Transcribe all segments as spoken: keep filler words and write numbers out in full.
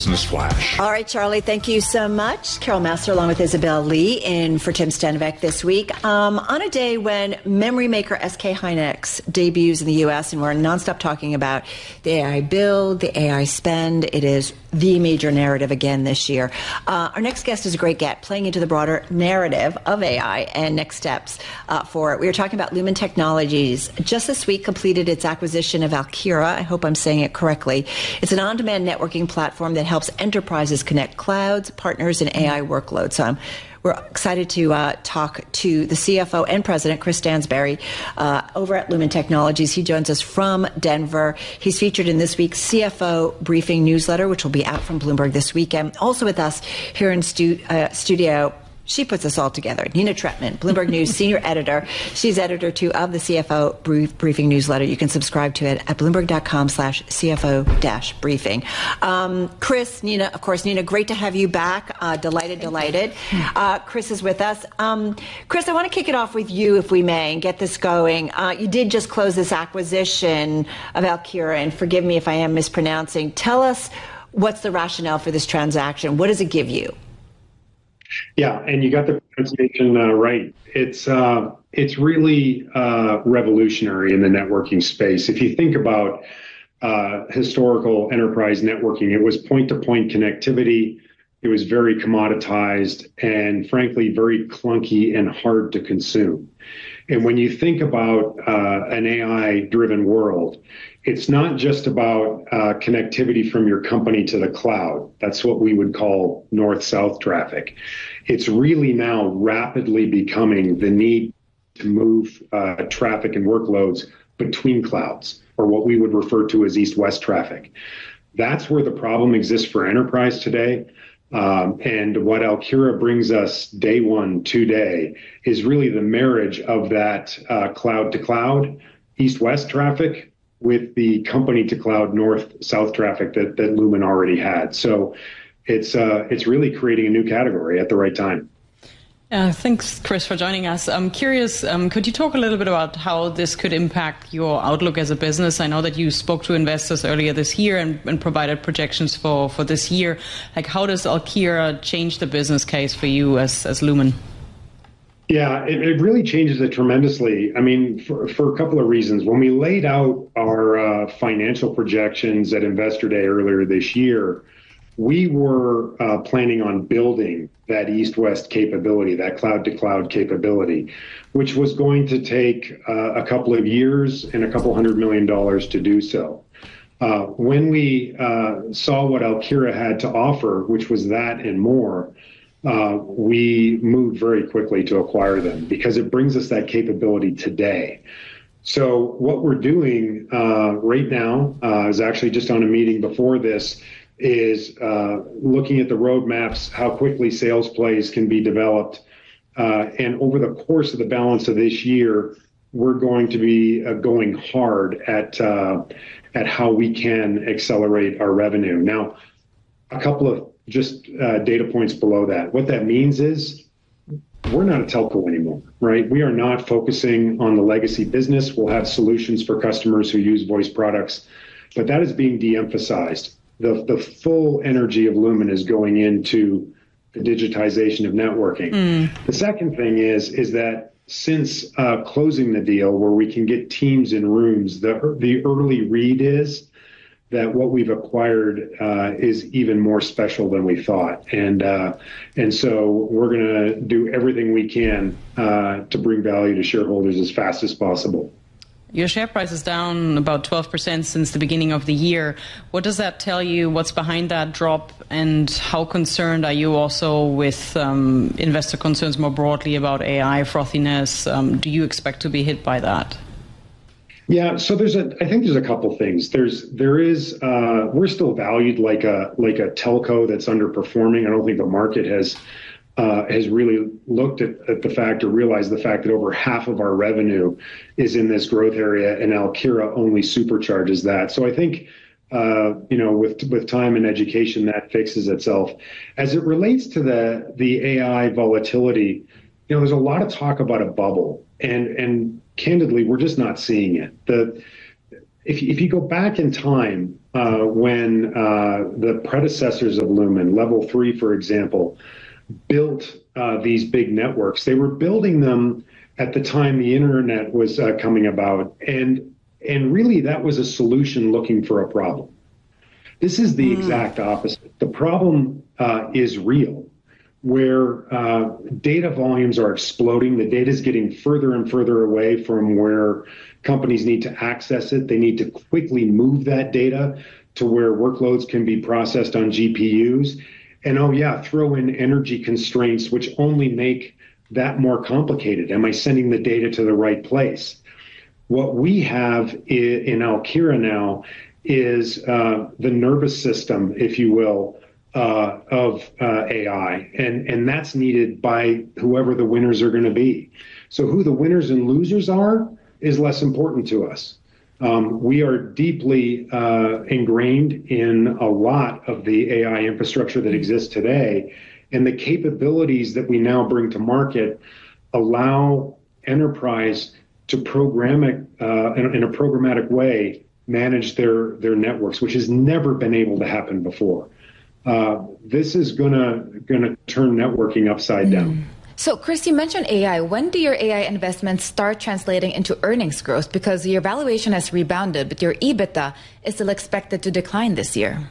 Business Flash. All right, Charlie, thank you so much. Carol Master along with Isabel Lee in for Tim Stenbeck this week. Um, on a day when memory maker S K Hynix debuts in the U S, and we're nonstop talking about the A I build, the A I spend. It is the major narrative again this year. Uh, our next guest is a great get, playing into the broader narrative of A I and next steps uh, for it. We were talking about Lumen Technologies. Just this week completed its acquisition of Alkira. I hope I'm saying it correctly. It's an on-demand networking platform that helps enterprises connect clouds, partners, and A I workloads. So I'm We're excited to uh, talk to the C F O and President, Chris Stansberry, uh, over at Lumen Technologies. He joins us from Denver. He's featured in this week's C F O Briefing newsletter, which will be out from Bloomberg this weekend. Also with us here in stu- uh, studio, she puts us all together, Nina Tretman, Bloomberg News senior editor. She's editor, too, of the C F O brief, Briefing newsletter. You can subscribe to it at bloomberg.com slash CFO dash briefing. Um, Chris, Nina, of course, Nina, great to have you back. Uh, delighted, delighted. Uh, Chris is with us. Um, Chris, I want to kick it off with you, if we may, and get this going. Uh, you did just close this acquisition of Alkira, and forgive me if I am mispronouncing. Tell us what's the rationale for this transaction. What does it give you? Yeah, and you got the pronunciation uh, right. It's uh, it's really uh, revolutionary in the networking space. If you think about uh, historical enterprise networking, it was point-to-point connectivity. It was very commoditized and, frankly, very clunky and hard to consume. And when you think about uh, an A I-driven world, it's not just about uh, connectivity from your company to the cloud. That's what we would call north-south traffic. It's really now rapidly becoming the need to move uh, traffic and workloads between clouds, or what we would refer to as east-west traffic. That's where the problem exists for enterprise today. Um, and what Alkira brings us day one today is really the marriage of that uh, cloud-to-cloud, east-west traffic with the company-to-cloud north-south traffic that, that Lumen already had. So it's uh, it's really creating a new category at the right time. Uh, thanks, Chris, for joining us. I'm curious, um, could you talk a little bit about how this could impact your outlook as a business? I know that you spoke to investors earlier this year and, and provided projections for, for this year. Like, how does Alkira change the business case for you as, as Lumen? Yeah, it, it really changes it tremendously. I mean, for, for a couple of reasons. When we laid out our uh, financial projections at Investor Day earlier this year, we were uh, planning on building that east-west capability, that cloud-to-cloud capability, which was going to take uh, a couple of years and a couple hundred million dollars to do so. Uh, when we uh, saw what Alkira had to offer, which was that and more, uh, we moved very quickly to acquire them because it brings us that capability today. So what we're doing uh, right now uh, is actually just on a meeting before this, is uh, looking at the roadmaps, how quickly sales plays can be developed. Uh, and over the course of the balance of this year, we're going to be uh, going hard at uh, at how we can accelerate our revenue. Now, a couple of just uh, data points below that. What that means is we're not a telco anymore, right? We are not focusing on the legacy business. We'll have solutions for customers who use voice products, but that is being de-emphasized. The, the full energy of Lumen is going into the digitization of networking. Mm. The second thing is, is that since uh, closing the deal where we can get teams in rooms, the, the early read is that what we've acquired uh, is even more special than we thought. And, uh, and so we're going to do everything we can uh, to bring value to shareholders as fast as possible. Your share price is down about twelve percent since the beginning of the year. What does that tell you? What's behind that drop? And how concerned are you also with um, investor concerns more broadly about A I frothiness? Um, do you expect to be hit by that? Yeah, so there's a, I think there's a couple things. There's, there is, uh, we're still valued like a, like a telco that's underperforming. I don't think the market has, uh, has really looked at, at the fact or realized the fact that over half of our revenue is in this growth area, and Alkira only supercharges that. So I think, uh, you know, with, with time and education, that fixes itself. As it relates to the, the A I volatility, you know, there's a lot of talk about a bubble, and, and candidly, we're just not seeing it. The, if, if you go back in time, uh, when uh, the predecessors of Lumen, Level three, for example, built uh, these big networks. They were building them at the time the internet was uh, coming about, and and really that was a solution looking for a problem. This is the mm. exact opposite. The problem uh, is real, where uh, data volumes are exploding. The data is getting further and further away from where companies need to access it. They need to quickly move that data to where workloads can be processed on G P Us. And oh yeah, throw in energy constraints, which only make that more complicated. Am I sending the data to the right place? What we have in Alkira now is uh, the nervous system, if you will, uh, of uh, A I. And, and that's needed by whoever the winners are going to be. So who the winners and losers are is less important to us. Um, we are deeply uh, ingrained in a lot of the A I infrastructure that exists today, and the capabilities that we now bring to market allow enterprise to program it uh, in, in a programmatic way, manage their, their networks, which has never been able to happen before. Uh, this is gonna gonna turn networking upside mm. down. So, Chris, you mentioned A I. When do your A I investments start translating into earnings growth? Because your valuation has rebounded, but your EBITDA is still expected to decline this year.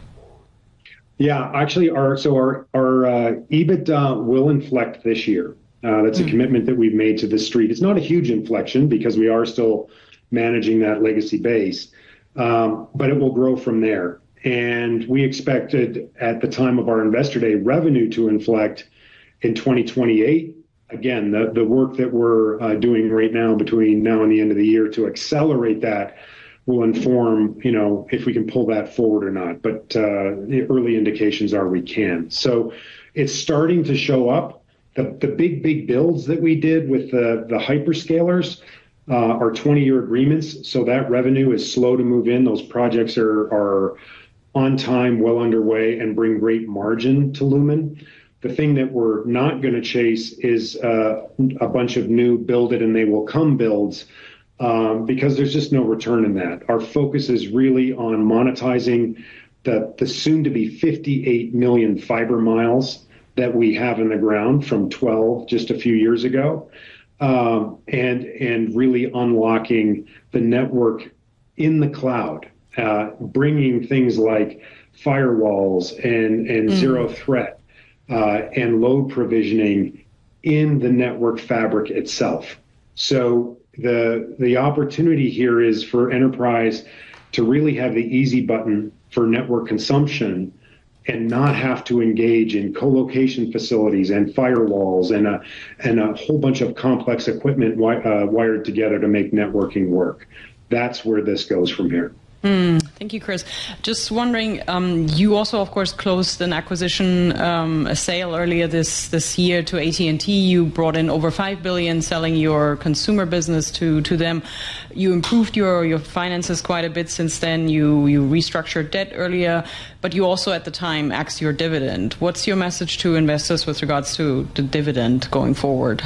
Yeah, actually, our so our our uh, EBITDA will inflect this year. Uh, that's mm. a commitment that we've made to the street. It's not a huge inflection because we are still managing that legacy base, um, but it will grow from there. And we expected at the time of our Investor Day revenue to inflect in twenty twenty-eight. Again, the, the work that we're uh, doing right now between now and the end of the year to accelerate that will inform, you know, if we can pull that forward or not. But uh, the early indications are we can. So it's starting to show up. The, the big, big builds that we did with the, the hyperscalers uh, are twenty-year agreements. So that revenue is slow to move in. Those projects are, are on time, well underway, and bring great margin to Lumen. The thing that we're not going to chase is uh, a bunch of new build it and they will come builds um, because there's just no return in that. Our focus is really on monetizing the, the soon to be fifty-eight million fiber miles that we have in the ground from twelve just a few years ago, um, and, and really unlocking the network in the cloud, uh, bringing things like firewalls and, and mm. zero threat. Uh, and load provisioning in the network fabric itself. So the the opportunity here is for enterprise to really have the easy button for network consumption and not have to engage in co-location facilities and firewalls and a, and a whole bunch of complex equipment wi- uh, wired together to make networking work. That's where this goes from here. Mm, thank you, Chris. Just wondering, um, you also, of course, closed an acquisition, um, a sale earlier this, this year to A T and T. You brought in over five billion dollars selling your consumer business to, to them. You improved your, your finances quite a bit since then. You, you restructured debt earlier, but you also at the time axed your dividend. What's your message to investors with regards to the dividend going forward?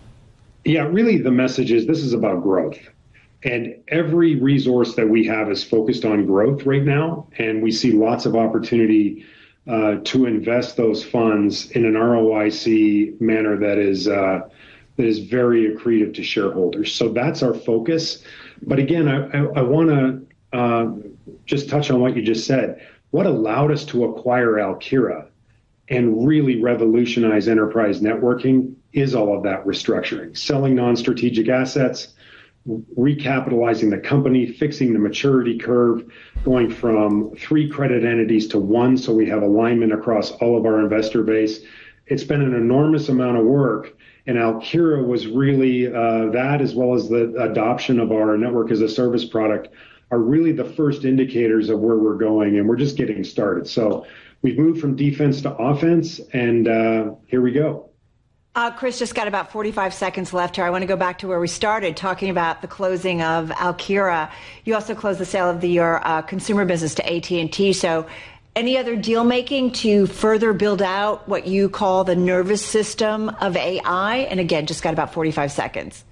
Yeah, really the message is this is about growth. And every resource that we have is focused on growth right now, and we see lots of opportunity uh, to invest those funds in an R O I C manner that is uh, that is very accretive to shareholders. So that's our focus. But again, I, I, I want to uh, just touch on what you just said. What allowed us to acquire Alkira and really revolutionize enterprise networking is all of that restructuring, selling non-strategic assets, recapitalizing the company, fixing the maturity curve, going from three credit entities to one so we have alignment across all of our investor base. It's been an enormous amount of work, and Alkira was really uh, that, as well as the adoption of our network as a service product, are really the first indicators of where we're going, and we're just getting started. So we've moved from defense to offense, and uh, here we go. Uh, Chris, just got about forty-five seconds left here. I want to go back to where we started, talking about the closing of Alkira. You also closed the sale of the, your uh, consumer business to A T and T. So any other deal making to further build out what you call the nervous system of A I? And again, just got about forty-five seconds.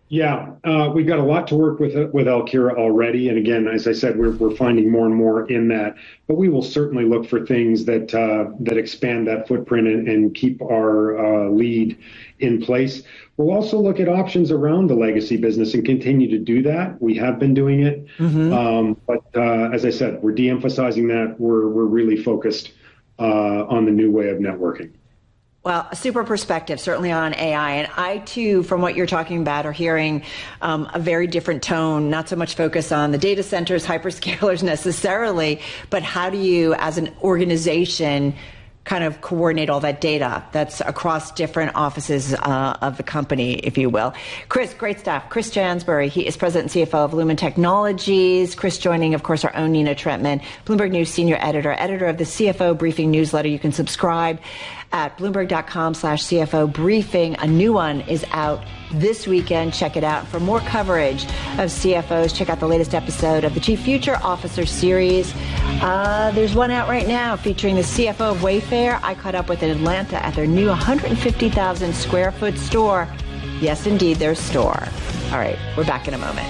Yeah, uh, we've got a lot to work with with Alkira already, and again, as I said, we're we're finding more and more in that. But we will certainly look for things that uh, that expand that footprint and, and keep our uh, lead in place. We'll also look at options around the legacy business and continue to do that. We have been doing it, mm-hmm. um, but uh, as I said, we're de-emphasizing that. We're we're really focused uh, on the new way of networking. Well, a super perspective, certainly on A I. And I, too, from what you're talking about, are hearing um, a very different tone, not so much focus on the data centers, hyperscalers necessarily, but how do you, as an organization, kind of coordinate all that data that's across different offices uh, of the company, if you will. Chris, great stuff. Chris Jansbury, he is president and C F O of Lumen Technologies. Chris joining, of course, our own Nina Trentman, Bloomberg News senior editor, editor of the C F O Briefing newsletter. You can subscribe at bloomberg.com slash CFO briefing. A new one is out this weekend. Check it out. For more coverage of C F Os, check out the latest episode of the Chief Future Officer series. Uh, there's one out right now featuring the C F O of Wayfair. I caught up with in Atlanta at their new one hundred fifty thousand square foot store. Yes, indeed, their store. All right, we're back in a moment.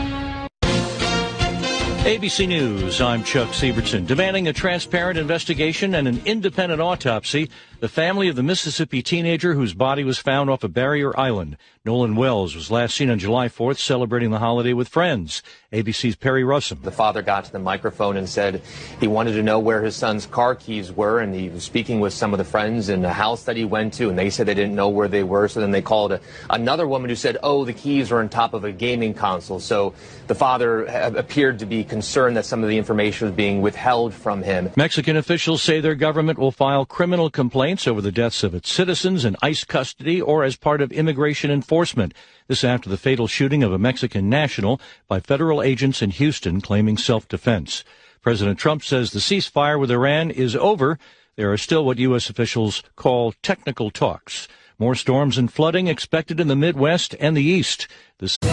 A B C News, I'm Chuck Sievertson. Demanding a transparent investigation and an independent autopsy, the family of the Mississippi teenager whose body was found off of Barrier Island, Nolan Wells, was last seen on July fourth celebrating the holiday with friends. A B C's Perry Russum. The father got to the microphone and said he wanted to know where his son's car keys were, and he was speaking with some of the friends in the house that he went to, and they said they didn't know where they were. So then they called a, another woman who said, oh, the keys are on top of a gaming console. So the father appeared to be concerned that some of the information was being withheld from him. Mexican officials say their government will file criminal complaints over the deaths of its citizens in ICE custody or as part of immigration enforcement. This after the fatal shooting of a Mexican national by federal agents in Houston claiming self-defense. President Trump says the ceasefire with Iran is over. There are still what U S officials call technical talks. More storms and flooding expected in the Midwest and the East. This